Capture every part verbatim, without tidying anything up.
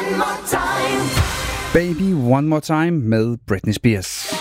One More Time. Baby One More Time med Britney Spears.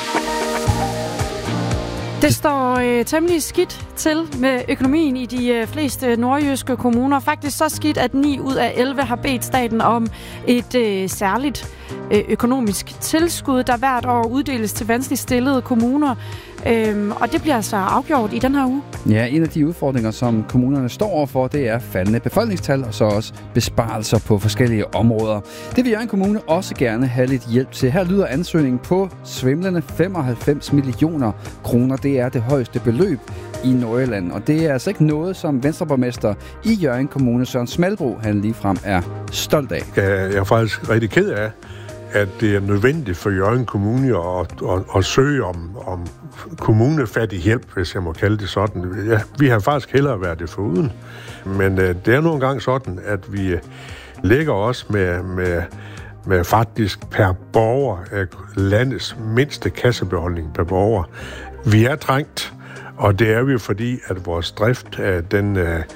Det står øh, temmelig skidt til med økonomien i de øh, fleste nordjyske kommuner. Faktisk så skidt, at ni ud af elleve har bedt staten om et øh, særligt øh, økonomisk tilskud, der hvert år uddeles til vanskeligt stillede kommuner. Øhm, og det bliver altså afgjort i den her uge. Ja, en af de udfordringer, som kommunerne står overfor, det er faldende befolkningstal og så også besparelser på forskellige områder. Det vil Hjørring Kommune også gerne have lidt hjælp til. Her lyder ansøgningen på svimlende femoghalvfems millioner kroner. Det er det højeste beløb i Nordjylland, og det er altså ikke noget, som venstreborgmester i Hjørring Kommune, Søren Smalbro, han ligefrem er stolt af. Jeg er faktisk rigtig ked af, at det er nødvendigt for Hjørring Kommune at, at, at søge om, om kommunefattig hjælp, hvis jeg må kalde det sådan. Ja, vi har faktisk hellere været det foruden. Men øh, det er nogle gange sådan, at vi ligger også med, med, med faktisk per borger af landets mindste kassebeholdning per borger. Vi er trængt, og det er vi fordi, at vores drift den,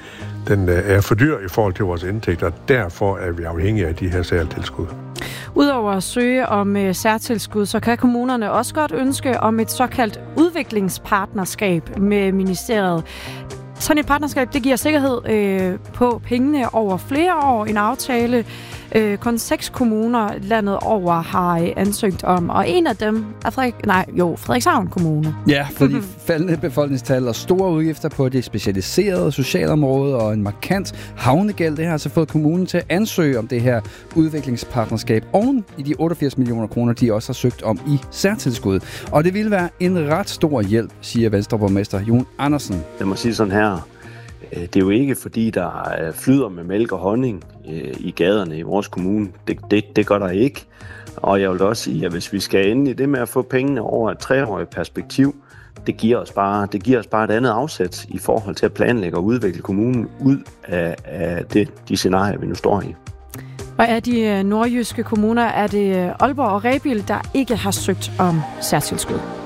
den er for dyr i forhold til vores indtægter. Derfor er vi afhængige af de her særtilskud. Udover at søge om øh, særtilskud, så kan kommunerne også godt ønske om et såkaldt udviklingspartnerskab med ministeriet. Sådan et partnerskab, det giver sikkerhed øh, på pengene over flere år. En aftale, øh, kun seks kommuner landet over har øh, ansøgt om, og en af dem er Frederik, nej, jo, Frederikshavn Kommune. Ja, for de faldende befolkningstal og store udgifter på det specialiserede socialområde og en markant havnegæld, det har altså fået kommunen til at ansøge om det her udviklingspartnerskab oven i de otteogfirs millioner kroner, de også har søgt om i særtilskud. Og det vil være en ret stor hjælp, siger venstreborgmester Jon Andersen. Jeg må sige sådan her. Det er jo ikke fordi, der flyder med mælk og honning i gaderne i vores kommune. Det, det, det gør der ikke. Og jeg vil også sige, at hvis vi skal ende i det med at få pengene over et treårigt perspektiv, det giver os bare, det giver os bare et andet afsæt i forhold til at planlægge og udvikle kommunen ud af, af det, de scenarier, vi nu står i. Og af de nordjyske kommuner er det Aalborg og Rebild, der ikke har søgt om særtilskud.